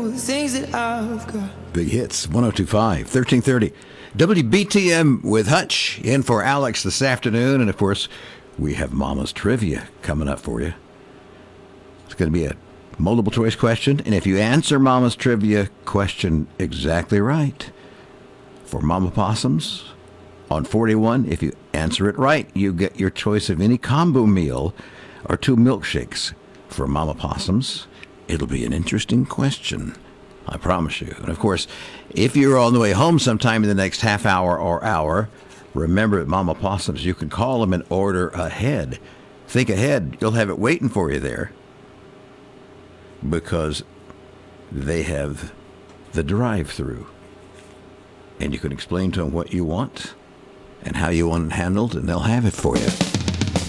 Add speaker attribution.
Speaker 1: all the things that I've got.
Speaker 2: Big Hits, 102.5, 1330. WBTM with Hutch, in for Alex this afternoon. And, of course, we have Mama's Trivia coming up for you. It's going to be a multiple choice question. And if you answer Mama's Trivia question exactly right, for Mama Possums on 41, if you answer it right, you get your choice of any combo meal or 2 milkshakes for Mama Possums. It'll be an interesting question, I promise you. And, of course, if you're on the way home sometime in the next half hour or hour, remember at Mama Possums, you can call them and order ahead. Think ahead. You'll have it waiting for you there because they have the drive-through. And you can explain to them what you want and how you want it handled, and they'll have it for you.